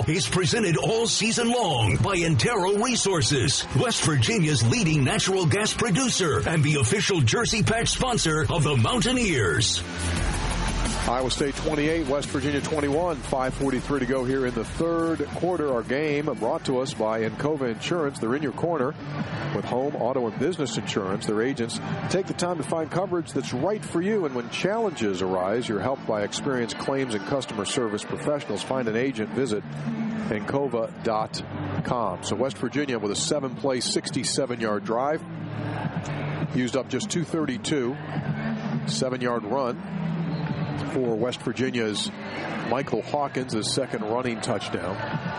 football is presented all season long by Antero Resources, West Virginia's leading natural gas producer and the official jersey patch sponsor of the Mountaineers. Iowa State 28, West Virginia 21, 5:43 to go here in the third quarter. Our game brought to us by Encova Insurance. They're in your corner with home, auto, and business insurance. Their agents take the time to find coverage that's right for you. And when challenges arise, you're helped by experienced claims and customer service professionals. Find an agent. Visit Encova.com. So West Virginia with a 7-play, 67-yard drive. Used up just 232. 7-yard run for West Virginia's Michael Hawkins, his second running touchdown.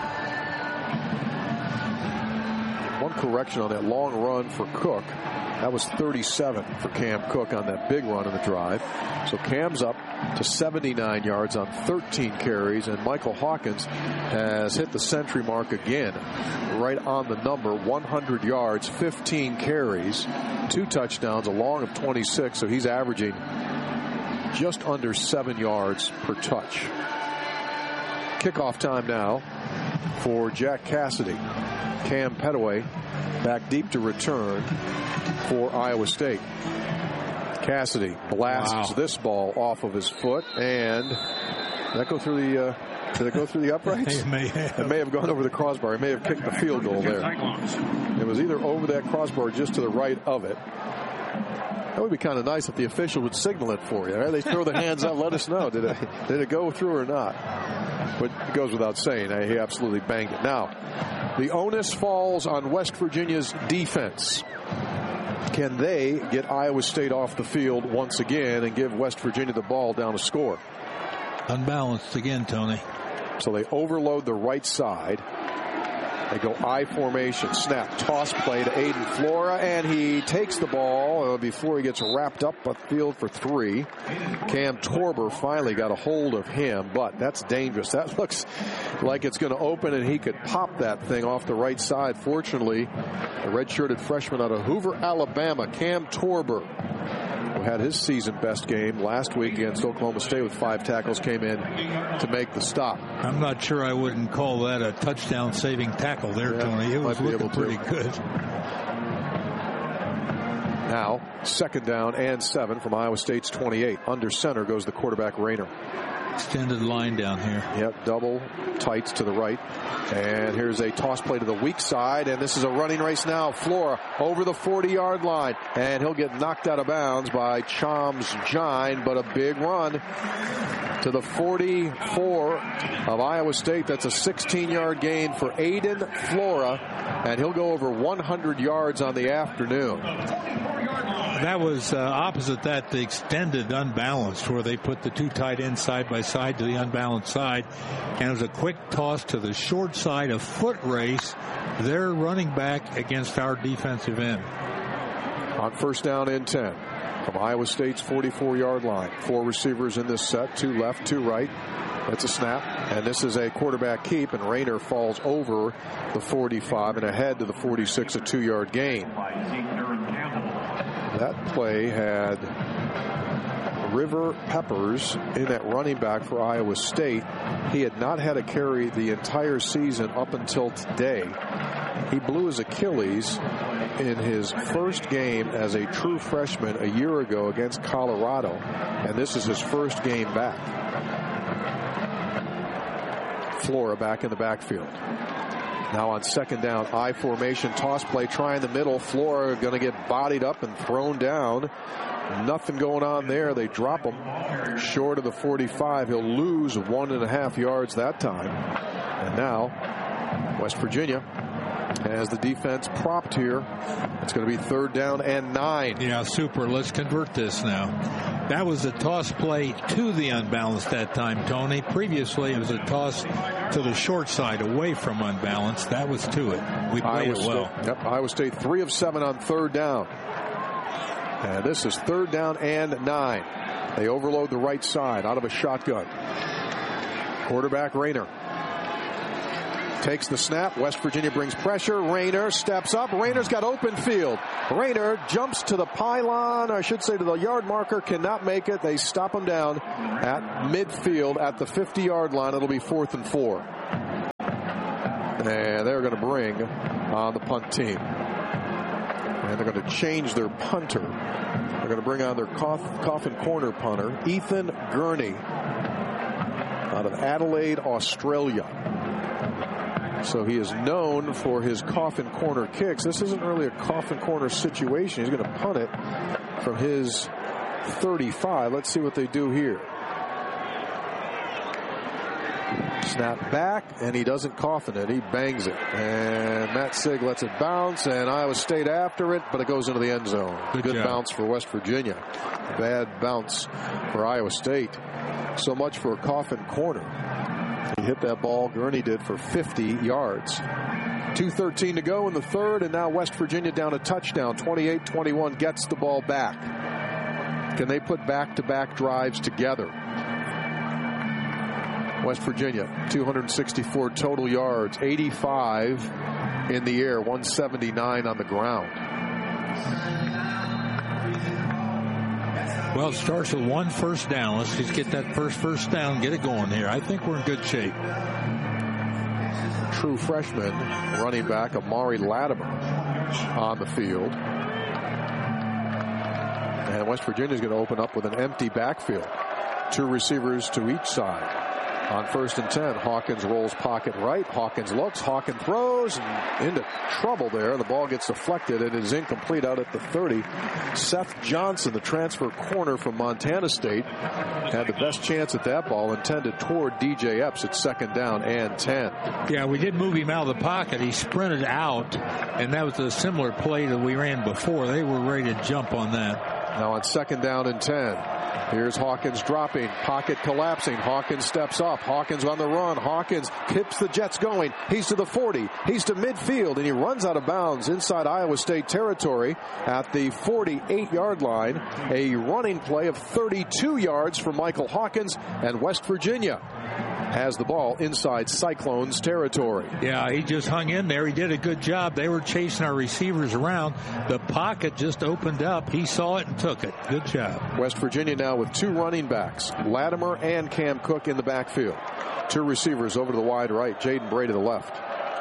One correction on that long run for Cook. That was 37 for Cam Cook on that big run in the drive. So Cam's up to 79 yards on 13 carries, and Michael Hawkins has hit the century mark again, right on the number, 100 yards, 15 carries, 2 touchdowns, a long of 26, so he's averaging just under 7 yards per touch. Kickoff time now for Jack Cassidy. Cam Petaway back deep to return for Iowa State. Cassidy blasts this ball off of his foot, and did that go through the did it go through the uprights? It may have. It may have gone over the crossbar. It may have kicked the field goal there. It was either over that crossbar or just to the right of it. That would be kind of nice if the official would signal it for you. Right? They throw their hands up, let us know. Did it go through or not? But it goes without saying. He absolutely banged it. Now, the onus falls on West Virginia's defense. Can they get Iowa State off the field once again and give West Virginia the ball down to score? Unbalanced again, Tony. So they overload the right side. They go I formation, snap, toss play to Aiden Flora, and he takes the ball before he gets wrapped up upfield for 3. Cam Torber finally got a hold of him, but that's dangerous. That looks like it's going to open, and he could pop that thing off the right side. Fortunately, the red-shirted freshman out of Hoover, Alabama, Cam Torber, who had his season best game last week against Oklahoma State with 5 tackles, came in to make the stop. I'm not sure I wouldn't call that a touchdown-saving tackle there, Tony. It was looking pretty good. Now, second down and 7 from Iowa State's 28. Under center goes the quarterback, Rayner. Extended line down here. Yep, double tights to the right. And here's a toss play to the weak side, and this is a running race now. Flora over the 40-yard line, and he'll get knocked out of bounds by Chams Jine, but a big run to the 44 of Iowa State. That's a 16-yard gain for Aiden Flora, and he'll go over 100 yards on the afternoon. That was opposite that, the extended unbalanced, where they put the 2 tight ends side by side to the unbalanced side. And it was a quick toss to the short side, a foot race. They're running back against our defensive end. On first down and 10 from Iowa State's 44-yard line. 4 receivers in this set, 2 left, 2 right. That's a snap, and this is a quarterback keep, and Rayner falls over the 45 and ahead to the 46, a 2-yard gain. That play had River Peppers in at running back for Iowa State. He had not had a carry the entire season up until today. He blew his Achilles in his first game as a true freshman a year ago against Colorado, and this is his first game back. Flora back in the backfield. Now on second down, I formation, toss play, trying the middle. Flora going to get bodied up and thrown down. Nothing going on there. They drop him short of the 45. He'll lose 1.5 yards that time. And now West Virginia has the defense propped here. It's going to be third down and 9. Yeah, super. Let's convert this now. That was a toss play to the unbalanced that time, Tony. Previously, it was a toss to the short side away from unbalanced. That was to it. We played it well. Yep, Iowa State 3 of 7 on third down. And this is third down and 9. They overload the right side out of a shotgun. Quarterback Rayner takes the snap. West Virginia brings pressure. Rayner steps up. Rayner's got open field. Rayner jumps to the pylon, or I should say to the yard marker, cannot make it. They stop him down at midfield at the 50-yard line. It'll be 4th and 4. And they're going to bring on the punt team. And they're going to change their punter. They're going to bring on their coffin corner punter, Ethan Gurney, out of Adelaide, Australia. So he is known for his coffin corner kicks. This isn't really a coffin corner situation. He's going to punt it from his 35. Let's see what they do here. Snap back, and he doesn't coffin it. He bangs it. And Matt Sigg lets it bounce, and Iowa State after it, but it goes into the end zone. Good bounce for West Virginia. Bad bounce for Iowa State. So much for a coffin corner. He hit that ball, Gurney did, for 50 yards. 2:13 to go in the third, and now West Virginia down a touchdown. 28-21 gets the ball back. Can they put back-to-back drives together? West Virginia, 264 total yards, 85 in the air, 179 on the ground. Well, it starts with one first down. Let's just get that first down, get it going here. I think we're in good shape. True freshman running back Amari Latimer on the field. And West Virginia is going to open up with an empty backfield. 2 receivers to each side. On 1st and 10, Hawkins rolls pocket right. Hawkins looks. Hawkins throws and into trouble there. The ball gets deflected and it is incomplete out at the 30. Seth Johnson, the transfer corner from Montana State, had the best chance at that ball, intended toward DJ Epps at 2nd down and 10. Yeah, we did move him out of the pocket. He sprinted out, and that was a similar play that we ran before. They were ready to jump on that. Now on 2nd down and 10. Here's Hawkins dropping, pocket collapsing. Hawkins steps up. Hawkins on the run. Hawkins keeps the Jets going. He's to the 40. He's to midfield, and he runs out of bounds inside Iowa State territory at the 48-yard line. A running play of 32 yards for Michael Hawkins, and West Virginia has the ball inside Cyclones territory. Yeah, he just hung in there. He did a good job. They were chasing our receivers around. The pocket just opened up. He saw it and took it. Good job. West Virginia now with 2 running backs, Latimer and Cam Cook in the backfield. 2 receivers over to the wide right, Jaden Bray to the left.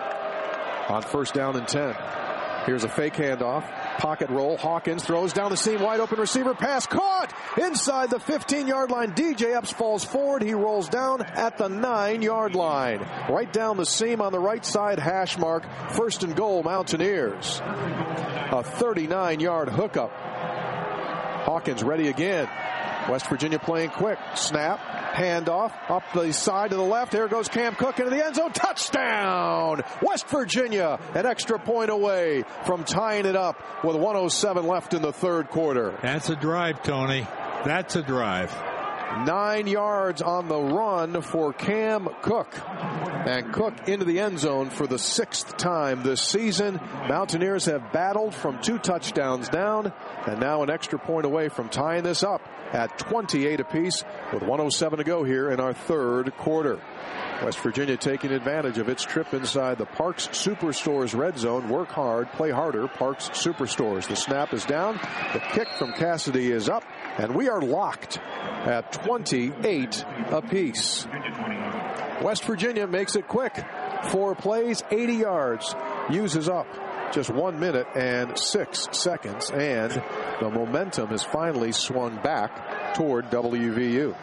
On 1st down and 10. Here's a fake handoff. Pocket roll. Hawkins throws down the seam. Wide open receiver. Pass caught inside the 15-yard line. DJ Epps falls forward. He rolls down at the 9-yard line. Right down the seam on the right side hash mark. 1st and goal, Mountaineers. A 39-yard hookup. Hawkins ready again. West Virginia playing quick. Snap. Handoff up the side to the left. Here goes Cam Cook into the end zone. Touchdown! West Virginia an extra point away from tying it up with 1:07 left in the 3rd quarter. That's a drive, Tony. That's a drive. 9 yards on the run for Cam Cook. And Cook into the end zone for the 6th time this season. Mountaineers have battled from 2 touchdowns down, and now an extra point away from tying this up at 28 apiece with 1:07 to go here in our 3rd quarter. West Virginia taking advantage of its trip inside the Parks Superstores red zone. Work hard, play harder, Parks Superstores. The snap is down. The kick from Cassidy is up, and we are locked at 28 apiece. West Virginia makes it quick. 4 plays, 80 yards. Uses up just 1 minute and 6 seconds, and the momentum has finally swung back toward WVU.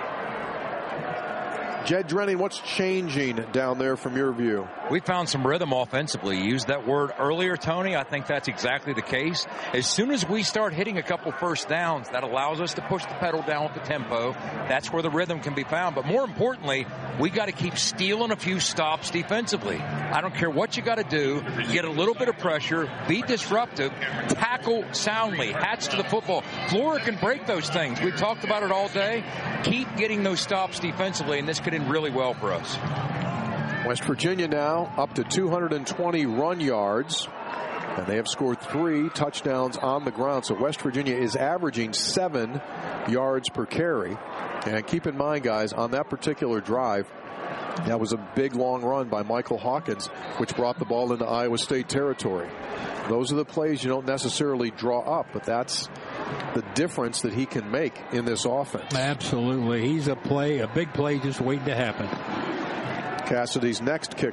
Jed Drenning, what's changing down there from your view? We found some rhythm offensively. You used that word earlier, Tony. I think that's exactly the case. As soon as we start hitting a couple first downs, that allows us to push the pedal down with the tempo. That's where the rhythm can be found. But more importantly, we got to keep stealing a few stops defensively. I don't care what you got to do. Get a little bit of pressure. Be disruptive. Tackle soundly. Hats to the football. Flora can break those things. We've talked about it all day. Keep getting those stops defensively, and this could end really well for us. West Virginia now up to 220 run yards, and they have scored 3 touchdowns on the ground. So West Virginia is averaging 7 yards per carry. And keep in mind, guys, on that particular drive, that was a big long run by Michael Hawkins, which brought the ball into Iowa State territory. Those are the plays you don't necessarily draw up, but that's the difference that he can make in this offense. Absolutely. He's a big play just waiting to happen. Cassidy's next kick